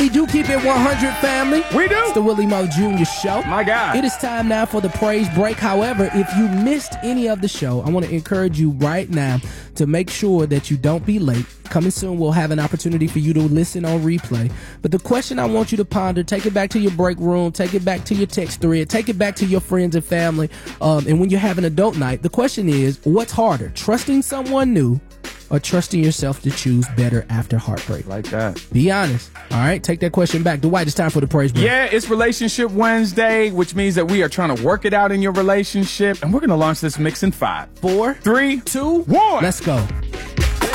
We do keep it 100, family. We do. It's the Willie Mo Jr. Show. My God. It is time now for the praise break. However, if you missed any of the show, I want to encourage you right now to make sure that you don't be late. Coming soon, we'll have an opportunity for you to listen on replay. But the question I want you to ponder, take it back to your break room, take it back to your text thread, take it back to your friends and family. And when you have an adult night, the question is, what's harder, trusting someone new or trusting yourself to choose better after heartbreak? Like that. Be honest. All right, take that question back. Dwight, it's time for the praise break. Yeah, it's Relationship Wednesday, which means that we are trying to work it out in your relationship. And we're going to launch this mix in 5, 4, 3, 2, 1. Let's go.